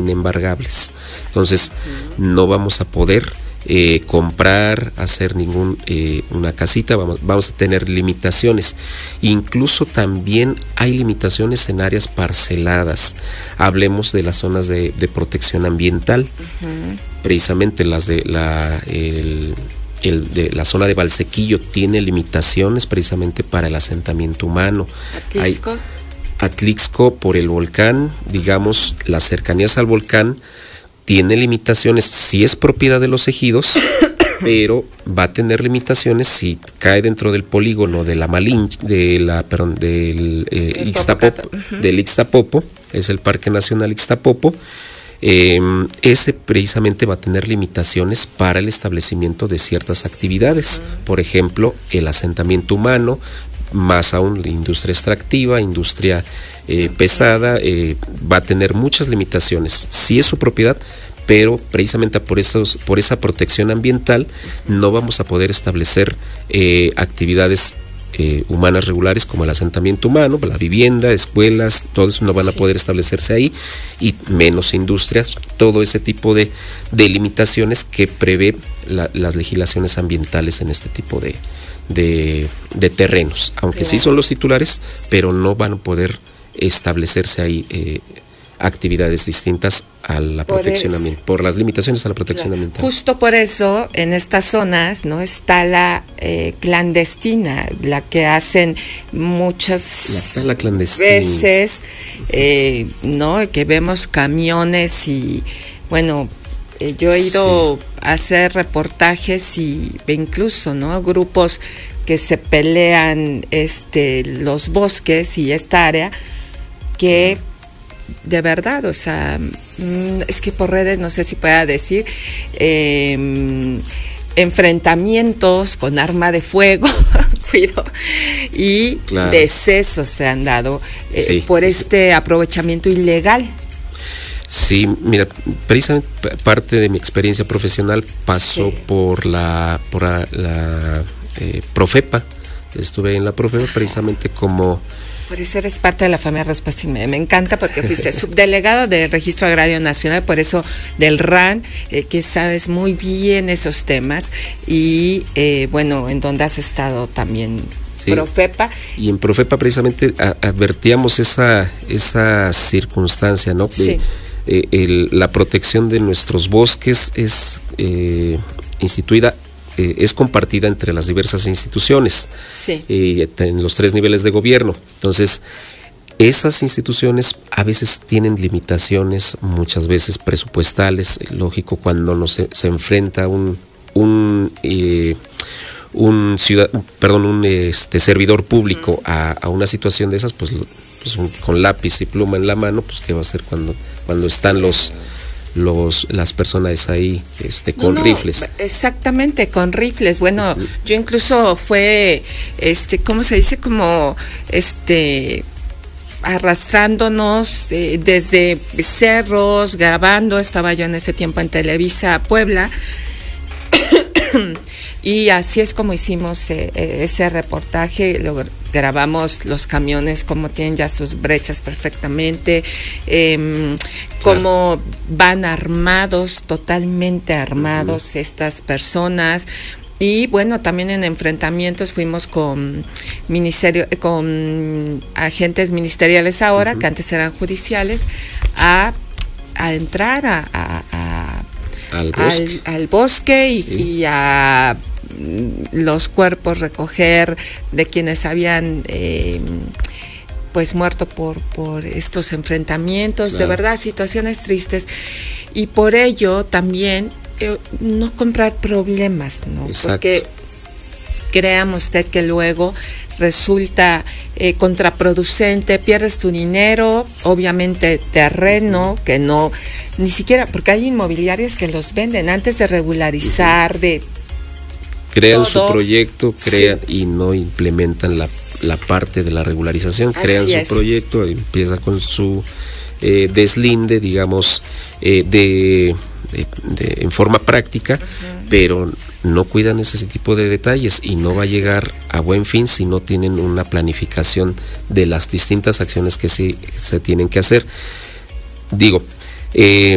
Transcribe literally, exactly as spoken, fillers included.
inembargables. Entonces, no vamos a poder eh, comprar, hacer ningún eh, una casita, vamos, vamos a tener limitaciones. Incluso también hay limitaciones en áreas parceladas. Hablemos de las zonas de, de protección ambiental, uh-huh. precisamente las de la el, el de la zona de Valsequillo tiene limitaciones precisamente para el asentamiento humano. Atlixco. Hay, Atlixco por el volcán, digamos, las cercanías al volcán tiene limitaciones, sí es propiedad de los ejidos, pero va a tener limitaciones si cae dentro del polígono de la Malinche, de la, perdón, del eh, Ixtapopo, uh-huh. del Ixtapopo, es el Parque Nacional Ixtapopo. Eh, ese precisamente va a tener limitaciones para el establecimiento de ciertas actividades, uh-huh. por ejemplo, el asentamiento humano, más aún la industria extractiva, industria eh, pesada, eh, va a tener muchas limitaciones. Sí es su propiedad, pero precisamente por, esos, por esa protección ambiental no vamos a poder establecer eh, actividades eh, humanas regulares como el asentamiento humano, la vivienda, escuelas, todo eso no van a poder establecerse ahí, y menos industrias, todo ese tipo de, de limitaciones que prevé la, las legislaciones ambientales en este tipo de De, de terrenos, aunque claro. sí son los titulares, pero no van a poder establecerse ahí eh, actividades distintas a la por protección ambiental, por las limitaciones a la protección claro. ambiental. Justo por eso en estas zonas no está la eh, clandestina, la que hacen muchas la, la clandestina. veces, eh, no, que vemos camiones y bueno. Yo he ido sí. a hacer reportajes y incluso, ¿no? Grupos que se pelean este, los bosques y esta área que de verdad, o sea, es que por redes no sé si pueda decir, eh, enfrentamientos con arma de fuego, cuido, y claro. decesos se han dado eh, sí. por este aprovechamiento ilegal. Sí, mira, precisamente parte de mi experiencia profesional pasó sí. por la, por la, la eh, Profepa. Estuve en la Profepa precisamente como... Por eso eres parte de la familia Respuesta Inmediata. Me encanta porque fuiste subdelegado del Registro Agrario Nacional, por eso del R A N, eh, que sabes muy bien esos temas y eh, bueno, en donde has estado también... Sí, Profepa. Y en Profepa precisamente a, advertíamos esa, esa circunstancia, ¿no? Sí. De, eh, el, la protección de nuestros bosques es eh, instituida, eh, es compartida entre las diversas instituciones, sí. eh, en los tres niveles de gobierno. Entonces, esas instituciones a veces tienen limitaciones, muchas veces presupuestales, lógico, cuando no se, se enfrenta un, un eh, un ciudad, perdón, un este servidor público a, a una situación de esas, pues, pues un, con lápiz y pluma en la mano, pues qué va a hacer cuando, cuando están los los las personas ahí este con no, no, rifles. Exactamente, con rifles. Bueno, uh-huh. yo incluso fue este, ¿cómo se dice? Como este arrastrándonos eh, desde cerros, grabando, estaba yo en ese tiempo en Televisa Puebla. Y así es como hicimos eh, ese reportaje, lo grabamos los camiones como tienen ya sus brechas perfectamente, eh, cómo claro. van armados, totalmente armados uh-huh. estas personas. Y bueno, también en enfrentamientos fuimos con ministerio, con agentes ministeriales ahora, uh-huh. que antes eran judiciales, a, a entrar a, a, a Al bosque, al, al bosque y, sí. y a los cuerpos recoger de quienes habían eh, pues muerto por, por estos enfrentamientos, claro. de verdad, situaciones tristes, y por ello también eh, no comprar problemas, ¿no? Exacto. Porque créame usted que luego resulta eh, contraproducente, pierdes tu dinero, obviamente terreno, que no, ni siquiera, porque hay inmobiliarias que los venden antes de regularizar, uh-huh. de crean todo. su proyecto, crean sí. y no implementan la, la parte de la regularización, Así crean es. su proyecto, empieza con su eh, deslinde, digamos, eh, de, de, de en forma práctica, uh-huh. pero no cuidan ese tipo de detalles y no va a llegar a buen fin si no tienen una planificación de las distintas acciones que sí se tienen que hacer. Digo, eh,